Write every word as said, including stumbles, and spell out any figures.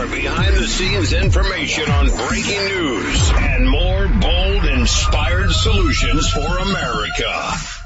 behind-the-scenes information on breaking news and more bold, inspired solutions for America.